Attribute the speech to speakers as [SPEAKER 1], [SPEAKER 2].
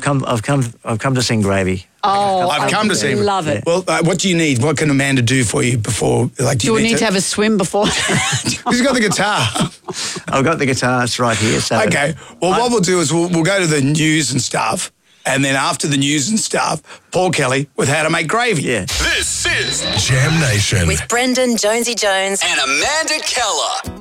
[SPEAKER 1] come to sing Gravy.
[SPEAKER 2] Oh,
[SPEAKER 3] I've come to see.
[SPEAKER 2] Love it.
[SPEAKER 3] Well, what do you need? What can Amanda do for you before? Like,
[SPEAKER 2] Do you need to have a swim before?
[SPEAKER 3] Who's got the guitar?
[SPEAKER 1] I've got the guitar. It's right here. So
[SPEAKER 3] Okay. Well, what we'll do is we'll go to the news and stuff, and then after the news and stuff, Paul Kelly with How to Make Gravy.
[SPEAKER 1] Yeah.
[SPEAKER 4] This is Jam Nation
[SPEAKER 5] With Brendan Jonesy Jones
[SPEAKER 4] and Amanda Keller.